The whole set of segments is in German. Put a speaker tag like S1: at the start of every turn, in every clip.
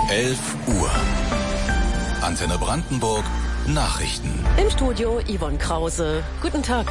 S1: 11 Uhr. Antenne Brandenburg Nachrichten.
S2: Im Studio Yvonne Krause. Guten Tag.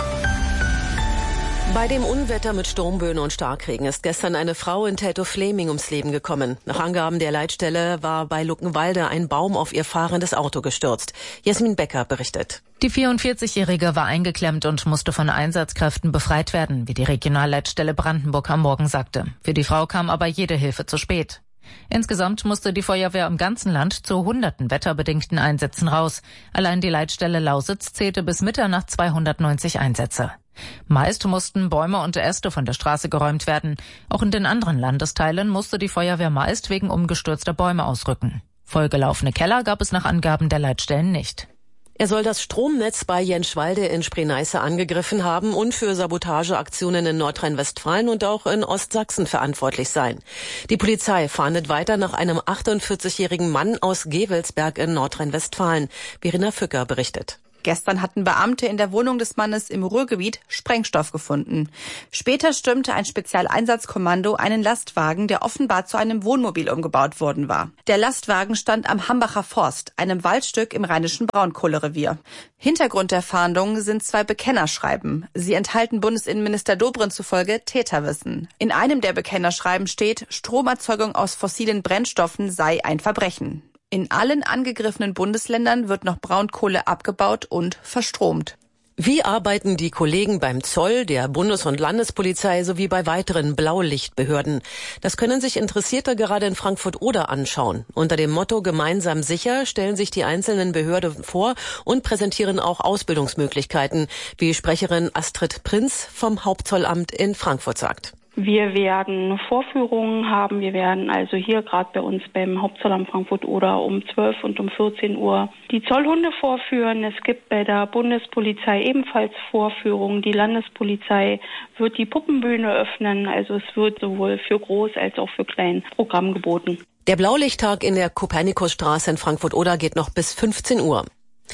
S2: Bei dem Unwetter mit Sturmböen und Starkregen ist gestern eine Frau in Teltow-Fläming ums Leben gekommen. Nach Angaben der Leitstelle war bei Luckenwalde ein Baum auf ihr fahrendes Auto gestürzt. Jasmin Becker berichtet.
S3: Die 44-Jährige war eingeklemmt und musste von Einsatzkräften befreit werden, wie die Regionalleitstelle Brandenburg am Morgen sagte. Für die Frau kam aber jede Hilfe zu spät. Insgesamt musste die Feuerwehr im ganzen Land zu hunderten wetterbedingten Einsätzen raus. Allein die Leitstelle Lausitz zählte bis Mitternacht 290 Einsätze. Meist mussten Bäume und Äste von der Straße geräumt werden. Auch in den anderen Landesteilen musste die Feuerwehr meist wegen umgestürzter Bäume ausrücken. Vollgelaufene Keller gab es nach Angaben der Leitstellen nicht.
S2: Er soll das Stromnetz bei Jenschwalde in Spree-Neiße angegriffen haben und für Sabotageaktionen in Nordrhein-Westfalen und auch in Ostsachsen verantwortlich sein. Die Polizei fahndet weiter nach einem 48-jährigen Mann aus Gevelsberg in Nordrhein-Westfalen. Verena Fücker berichtet.
S4: Gestern hatten Beamte in der Wohnung des Mannes im Ruhrgebiet Sprengstoff gefunden. Später stürmte ein Spezialeinsatzkommando einen Lastwagen, der offenbar zu einem Wohnmobil umgebaut worden war. Der Lastwagen stand am Hambacher Forst, einem Waldstück im rheinischen Braunkohlerevier. Hintergrund der Fahndung sind 2 Bekennerschreiben. Sie enthalten Bundesinnenminister Dobrindt zufolge Täterwissen. In einem der Bekennerschreiben steht, Stromerzeugung aus fossilen Brennstoffen sei ein Verbrechen. In allen angegriffenen Bundesländern wird noch Braunkohle abgebaut und verstromt.
S2: Wie arbeiten die Kollegen beim Zoll, der Bundes- und Landespolizei sowie bei weiteren Blaulichtbehörden? Das können sich Interessierte gerade in Frankfurt-Oder anschauen. Unter dem Motto Gemeinsam sicher stellen sich die einzelnen Behörden vor und präsentieren auch Ausbildungsmöglichkeiten, wie Sprecherin Astrid Prinz vom Hauptzollamt in Frankfurt sagt.
S5: Wir werden Vorführungen haben. Wir werden also hier gerade bei uns beim Hauptzollamt Frankfurt-Oder um 12 und um 14 Uhr die Zollhunde vorführen. Es gibt bei der Bundespolizei ebenfalls Vorführungen. Die Landespolizei wird die Puppenbühne öffnen. Also es wird sowohl für Groß- als auch für Klein Programm geboten.
S2: Der Blaulichttag in der Kopernikusstraße in Frankfurt-Oder geht noch bis 15 Uhr.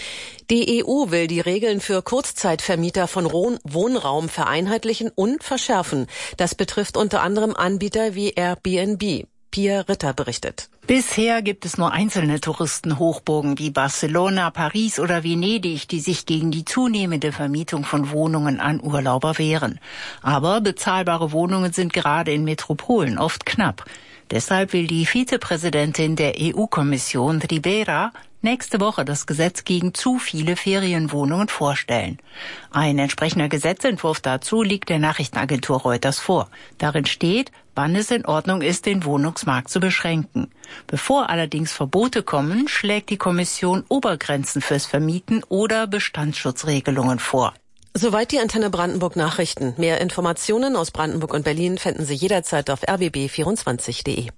S2: Die EU will die Regeln für Kurzzeitvermieter von Wohnraum vereinheitlichen und verschärfen. Das betrifft unter anderem Anbieter wie Airbnb. Pia Ritter berichtet.
S6: Bisher gibt es nur einzelne Touristenhochburgen wie Barcelona, Paris oder Venedig, die sich gegen die zunehmende Vermietung von Wohnungen an Urlauber wehren. Aber bezahlbare Wohnungen sind gerade in Metropolen oft knapp. Deshalb will die Vizepräsidentin der EU-Kommission, Ribera, nächste Woche das Gesetz gegen zu viele Ferienwohnungen vorstellen. Ein entsprechender Gesetzentwurf dazu liegt der Nachrichtenagentur Reuters vor. Darin steht, wann es in Ordnung ist, den Wohnungsmarkt zu beschränken. Bevor allerdings Verbote kommen, schlägt die Kommission Obergrenzen fürs Vermieten oder Bestandsschutzregelungen vor.
S2: Soweit die Antenne Brandenburg Nachrichten. Mehr Informationen aus Brandenburg und Berlin finden Sie jederzeit auf rbb24.de.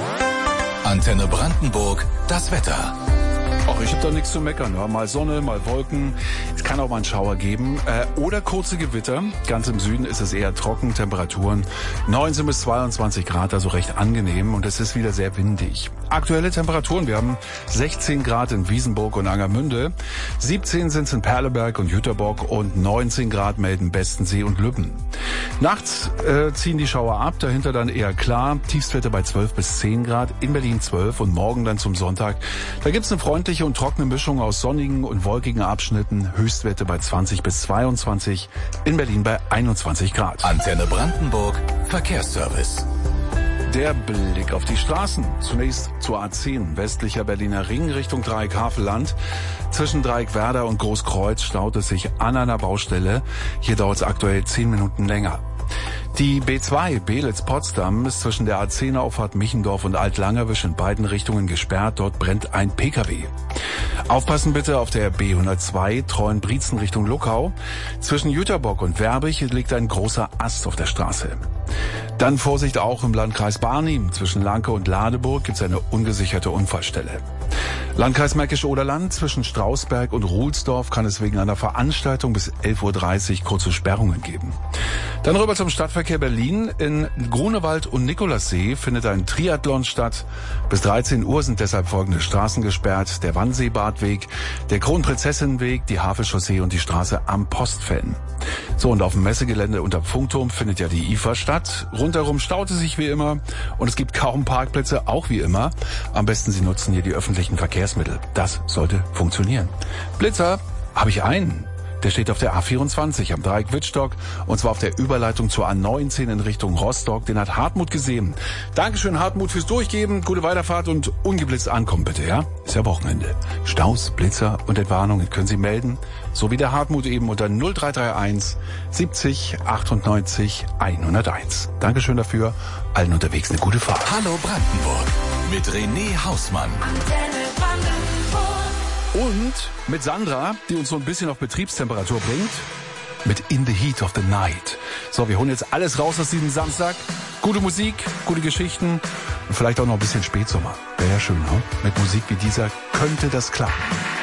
S1: Antenne Brandenburg, das Wetter.
S7: Ach, ich habe da nichts zu meckern. Ja, mal Sonne, mal Wolken. Es kann auch mal einen Schauer geben. Oder kurze Gewitter. Ganz im Süden ist es eher trocken. Temperaturen 19 bis 22 Grad, also recht angenehm. Und es ist wieder sehr windig. Aktuelle Temperaturen. Wir haben 16 Grad in Wiesenburg und Angermünde. 17 sind es in Perleberg und Jüterbock. Und 19 Grad melden Bestensee und Lübben. Nachts ziehen die Schauer ab. Dahinter dann eher klar. Tiefstwerte bei 12 bis 10 Grad. In Berlin 12. Und morgen dann zum Sonntag. Da gibt's eine freundliche und trockene Mischung aus sonnigen und wolkigen Abschnitten. Höchstwerte bei 20 bis 22. In Berlin bei 21 Grad.
S1: Antenne Brandenburg, Verkehrsservice.
S7: Der Blick auf die Straßen. Zunächst zur A10, westlicher Berliner Ring Richtung Dreieck Havelland. Zwischen Dreieck Werder und Großkreuz staut es sich an einer Baustelle. Hier dauert es aktuell 10 Minuten länger. Die B2 Beelitz-Potsdam ist zwischen der A10-Auffahrt Michendorf und Alt-Langerwisch in beiden Richtungen gesperrt. Dort brennt ein Pkw. Aufpassen bitte auf der B102 Treuen-Brietzen Richtung Luckau. Zwischen Jüterbock und Werbig liegt ein großer Ast auf der Straße. Dann Vorsicht auch im Landkreis Barnim. Zwischen Lanke und Ladeburg gibt es eine ungesicherte Unfallstelle. Landkreis Märkisch-Oderland, zwischen Strausberg und Ruhlsdorf kann es wegen einer Veranstaltung bis 11.30 Uhr kurze Sperrungen geben. Dann rüber zum Stadtverkehr Berlin. In Grunewald und Nikolassee findet ein Triathlon statt. Bis 13 Uhr sind deshalb folgende Straßen gesperrt. Der Wannsee Seebahnseebadweg, der Kronprinzessinnenweg, die Havelchaussee und die Straße am Postfan. So, und auf dem Messegelände unterm Funkturm findet ja die IFA statt. Rundherum staut es sich wie immer und es gibt kaum Parkplätze, auch wie immer. Am besten Sie nutzen hier die öffentlichen Verkehrsmittel. Das sollte funktionieren. Blitzer, habe ich einen. Der steht auf der A24 am Dreieck Wittstock und zwar auf der Überleitung zur A19 in Richtung Rostock. Den hat Hartmut gesehen. Dankeschön, Hartmut, fürs Durchgeben. Gute Weiterfahrt und ungeblitzt ankommen bitte, ja? Ist ja Wochenende. Staus, Blitzer und Entwarnungen können Sie melden. So wie der Hartmut eben unter 0331 70 98 101. Dankeschön dafür. Allen unterwegs eine gute Fahrt.
S1: Hallo Brandenburg mit René Hausmann.
S7: Und mit Sandra, die uns so ein bisschen auf Betriebstemperatur bringt, mit In the Heat of the Night. So, wir holen jetzt alles raus aus diesem Samstag. Gute Musik, gute Geschichten und vielleicht auch noch ein bisschen Spätsommer. Wäre ja schön, ne? Mit Musik wie dieser könnte das klappen.